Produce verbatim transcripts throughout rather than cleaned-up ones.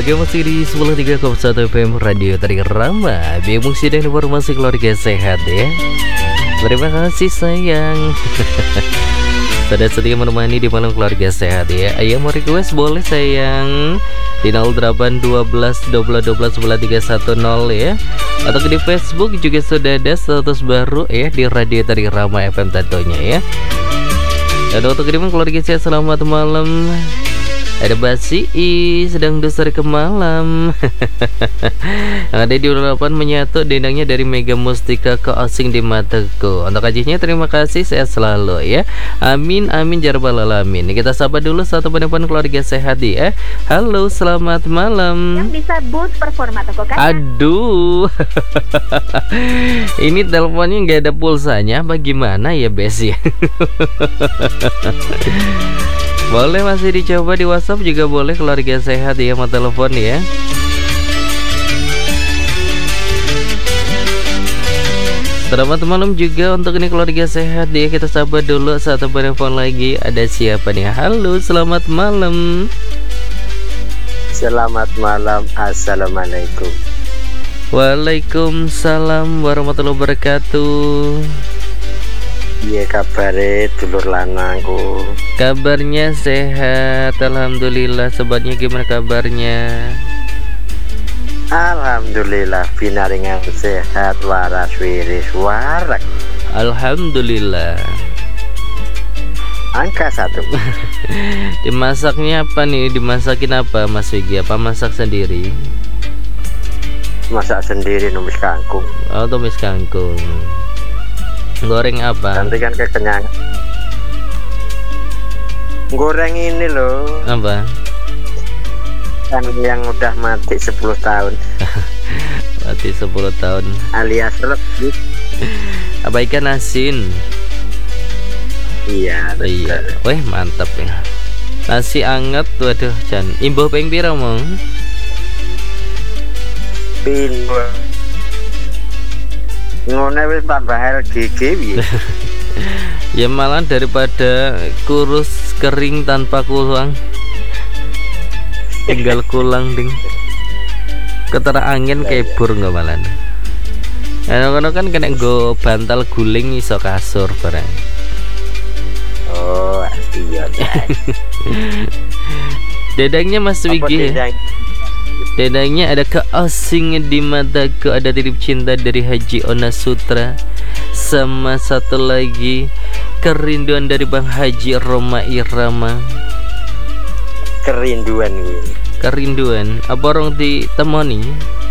Oke, masih di sepuluh tiga koma satu F M Radio Trirama, Bemungsi dan informasi keluarga sehat ya. Terima kasih sayang. Sudah setia menemani di malam keluarga sehat ya. Ayo mau request boleh sayang di nol delapan dua belas dua belas dua belas sebelas tiga satu nol ya. Atau di Facebook juga sudah ada status baru ya di Radio Trirama F M tentunya ya. Dan untuk kiriman keluarga sehat selamat malam. Ada Basi I sedang dusar ke malam. Yang ada di delapan menyatu dendangnya dari Mega Mustika ke asing di mataku. Untuk kajiannya terima kasih, sehat selalu ya. Amin amin jarbal alamin. Kita sapa dulu satu penelpon keluarga sehat ya. Halo, selamat malam. Yang bisa boost performa toko kan? Aduh. Ini teleponnya nggak ada pulsanya, bagaimana ya Besi? Boleh masih dicoba di WhatsApp juga boleh keluarga sehat ya, mau telepon ya. Selamat malam juga untuk ini keluarga sehat ya. Kita sabar dulu satu telepon lagi. Ada siapa nih? Halo, selamat malam. Selamat malam. Assalamualaikum. Waalaikumsalam warahmatullahi wabarakatuh. Iya kabare dulur lanangku. Kabarnya sehat, alhamdulillah. Sobatnya gimana kabarnya? Alhamdulillah pinaringan sehat waras wiris warak. Alhamdulillah. Angka satu. Dimasaknya apa nih? Dimasakin apa Mas Wigi? Apa masak sendiri? Masak sendiri numis kangkung. Oh, tumis kangkung. Goreng apa? Nanti kan kekenyangan. Goreng ini loh. Apa? Kan yang udah mati sepuluh tahun. Mati sepuluh tahun. Alias lebih. Apa ikan asin? Iya. Iya. Weh mantap ya. Nasi anget, waduh Jan. Imbuh ping pira mong? Pinbuh. Ngone wis tambah gigi piye? Ya malah daripada kurus kering tanpa kulang. Tinggal kulang ding. Ketara angin kebur nggak malah. Karena kan kena go bantal guling iso kasur barang. Oh iya. Dedangnya Mas Wigi ya? Dedangnya ada keasing di mataku, ada titip cinta dari Haji Ona Sutra, sama satu lagi kerinduan dari Bang Haji Roma Irama. Kerinduan ini. Kerinduan apa orang ditemani?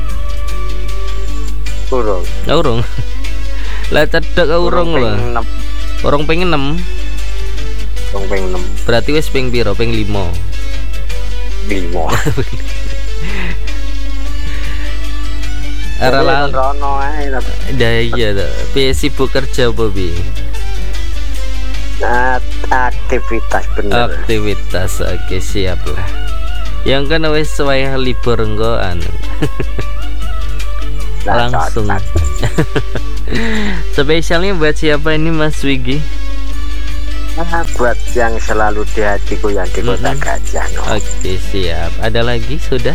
Urung. Urung. Lah cedek urung lah. Orang pengen enam. Orang pengen enam. Berarti wis ping piro? Ping lima. Lima. Ara lal rono ae dah iya dah. Piye sibuk kerja Bobi? Nah, aktivitas bener. Aktivitas oke siap lah. Yang kan wis wayah libur engko anu. Langsung. Spesialnya buat siapa ini Mas Wigi? Nah, buat yang selalu di hatiku yang di kota mm-hmm. Gajah no. Oke siap. Ada lagi sudah?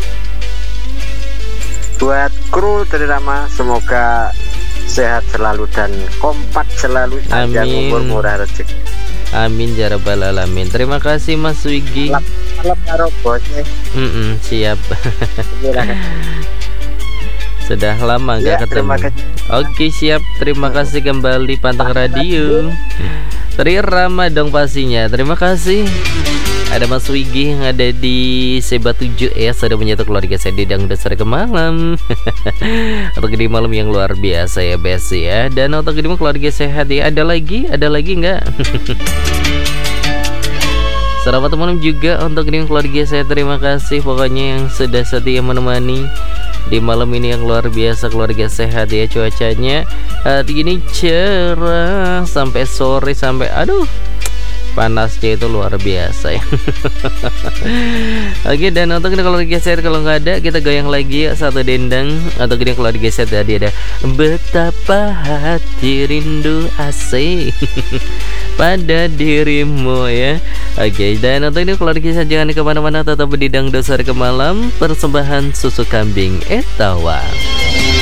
Buat kru Trirama semoga sehat selalu dan kompak selalu, panjang umur murah rezeki. Amin ya rabbal alamin. Terima kasih Mas Wigi. Malam karo bosnya. Mm-mm, siap. Sudah lama nggak ya, ketemu. Oke siap. Terima kasih kembali pantang radio Trirama dong pastinya. Terima kasih. Ada Mas Wigi yang ada di Seba tujuh ya, sudah menyatu keluarga saya di Dangdut Sore ke malam. Untuk di malam yang luar biasa ya Besi ya. Dan untuk di keluarga sehat ya. Ada lagi? Ada lagi enggak? Selamat malam juga untuk di keluarga saya. Terima kasih pokoknya yang sudah setia menemani di malam ini yang luar biasa keluarga sehat ya. Cuacanya hari ini cerah sampai sore, sampai aduh Panasnya itu luar biasa ya. Oke, dan untuk ini kalau digeser, kalau nggak ada kita goyang lagi ya satu dendang. Atau gini kalau digeser tadi ada betapa hati rindu asik pada dirimu ya. Oke, dan untuk ini kalau digeser jangan kemana-mana, tetap di Dangdut Sore ke Malam, persembahan susu kambing Etawa.